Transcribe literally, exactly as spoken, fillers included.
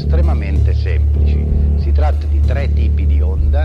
estremamente semplici. Si tratta di tre tipi di onda